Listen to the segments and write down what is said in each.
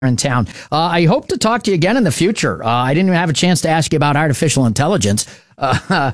in town. I hope to talk to you again in the future. I didn't even have a chance to ask you about artificial intelligence. That's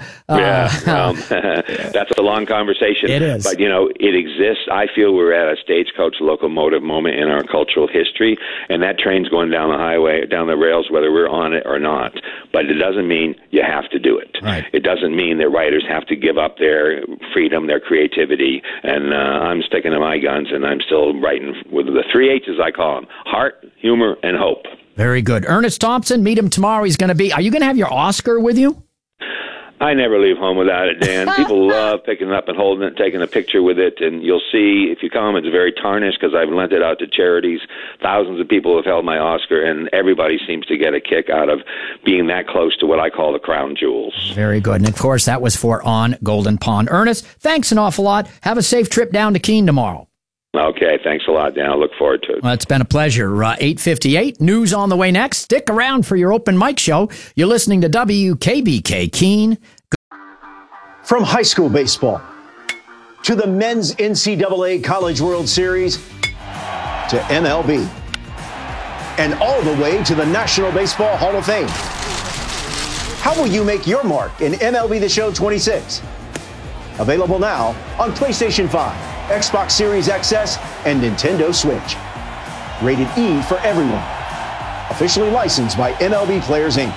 a long conversation. It is. But, it exists. I feel we're at a stagecoach locomotive moment in our cultural history, and that train's going down the highway, down the rails, whether we're on it or not. But it doesn't mean you have to do it. Right. It doesn't mean that writers have to give up their freedom, their creativity, and I'm sticking to my guns, and I'm still writing with the 3 H's, I call them: heart, humor, and hope. Very good. Ernest Thompson, meet him tomorrow. Are you going to have your Oscar with you? I never leave home without it, Dan. People love picking it up and holding it, taking a picture with it, and you'll see, if you come, it's very tarnished because I've lent it out to charities. Thousands of people have held my Oscar, and everybody seems to get a kick out of being that close to what I call the crown jewels. Very good. And, of course, that was for On Golden Pond. Ernest, thanks an awful lot. Have a safe trip down to Keene tomorrow. Okay, thanks a lot, Dan. I look forward to it. Well, it's been a pleasure. 8:58, news on the way next. Stick around for your open mic show. You're listening to WKBK Keene. From high school baseball to the men's NCAA College World Series to MLB and all the way to the National Baseball Hall of Fame. How will you make your mark in MLB The Show 26? Available now on PlayStation 5, Xbox Series XS, and Nintendo Switch. Rated E for everyone. Officially licensed by MLB Players, Inc.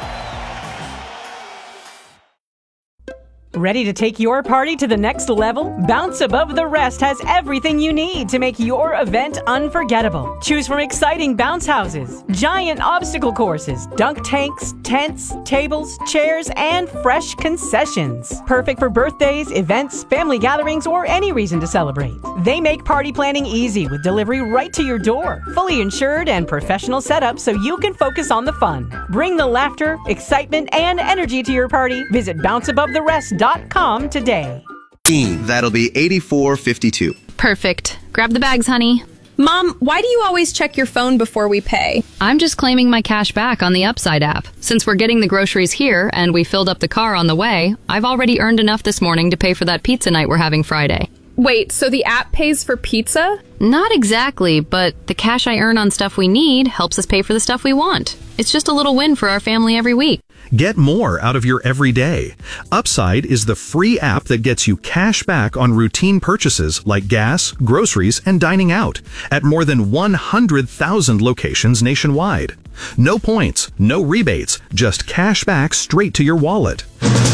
Ready to take your party to the next level? Bounce Above the Rest has everything you need to make your event unforgettable. Choose from exciting bounce houses, giant obstacle courses, dunk tanks, tents, tables, chairs, and fresh concessions. Perfect for birthdays, events, family gatherings, or any reason to celebrate. They make party planning easy with delivery right to your door. Fully insured and professional setup so you can focus on the fun. Bring the laughter, excitement, and energy to your party. Visit bounceabovetherest.com today. That'll be $84.52. Perfect. Grab the bags, honey. Mom, why do you always check your phone before we pay? I'm just claiming my cash back on the Upside app. Since we're getting the groceries here and we filled up the car on the way, I've already earned enough this morning to pay for that pizza night we're having Friday. Wait, so the app pays for pizza? Not exactly, but the cash I earn on stuff we need helps us pay for the stuff we want. It's just a little win for our family every week. Get more out of your everyday. Upside is the free app that gets you cash back on routine purchases like gas, groceries, and dining out at more than 100,000 locations nationwide. No points, no rebates, just cash back straight to your wallet.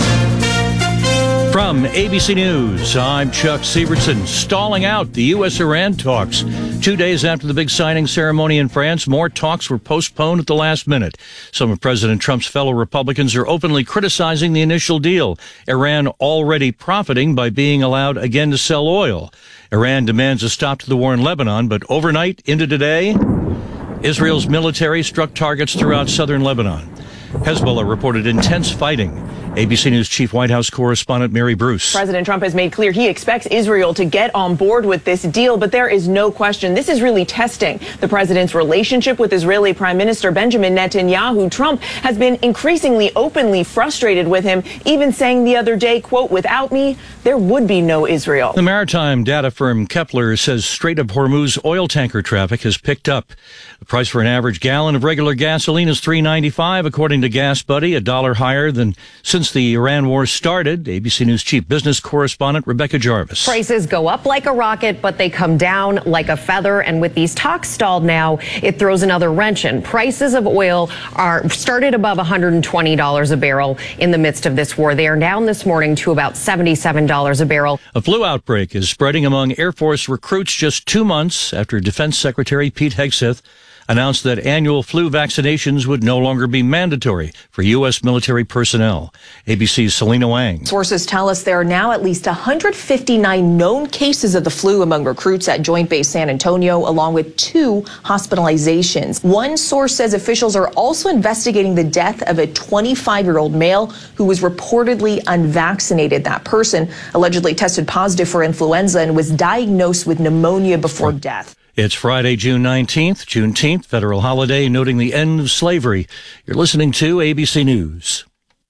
From ABC News, I'm Chuck Sievertson. Stalling out the U.S.-Iran talks. 2 days after the big signing ceremony in France, more talks were postponed at the last minute. Some of President Trump's fellow Republicans are openly criticizing the initial deal. Iran already profiting by being allowed again to sell oil. Iran demands a stop to the war in Lebanon, but overnight into today, Israel's military struck targets throughout southern Lebanon. Hezbollah reported intense fighting. ABC News Chief White House correspondent Mary Bruce. President Trump has made clear he expects Israel to get on board with this deal, but there is no question this is really testing the president's relationship with Israeli Prime Minister Benjamin Netanyahu. Trump has been increasingly openly frustrated with him, even saying the other day, quote, "Without me, there would be no Israel." The maritime data firm Kepler says Strait of Hormuz oil tanker traffic has picked up. The price for an average gallon of regular gasoline is $3.95, according to Gas Buddy, $1 higher than since the Iran war started. ABC News Chief Business Correspondent Rebecca Jarvis. Prices go up like a rocket, but they come down like a feather. And with these talks stalled now, it throws another wrench in. Prices of oil are started above $120 a barrel in the midst of this war. They are down this morning to about $77 a barrel. A flu outbreak is spreading among Air Force recruits just 2 months after Defense Secretary Pete Hegseth announced that annual flu vaccinations would no longer be mandatory for U.S. military personnel. ABC's Selena Wang. Sources tell us there are now at least 159 known cases of the flu among recruits at Joint Base San Antonio, along with 2 hospitalizations. One source says officials are also investigating the death of a 25-year-old male who was reportedly unvaccinated. That person allegedly tested positive for influenza and was diagnosed with pneumonia before death. It's Friday, June 19th, Juneteenth, federal holiday noting the end of slavery. You're listening to ABC News.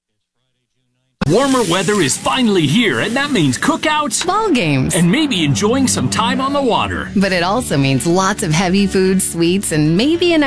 Warmer weather is finally here, and that means cookouts, ball games, and maybe enjoying some time on the water. But it also means lots of heavy food, sweets, and maybe an